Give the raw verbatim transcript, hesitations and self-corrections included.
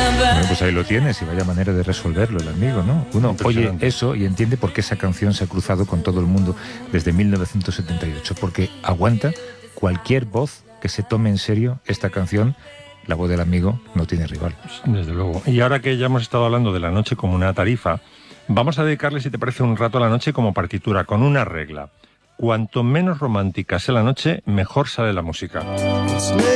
Bueno, pues ahí lo tienes, y vaya manera de resolverlo el amigo, ¿no? Uno oye eso y entiende por qué esa canción se ha cruzado con todo el mundo desde mil novecientos setenta y ocho, porque aguanta cualquier voz que se tome en serio esta canción. La voz del amigo no tiene rival. Desde luego. Y ahora que ya hemos estado hablando de la noche como una tarifa, vamos a dedicarle, si te parece, un rato a la noche como partitura, con una regla. Cuanto menos romántica sea la noche, mejor sale la música.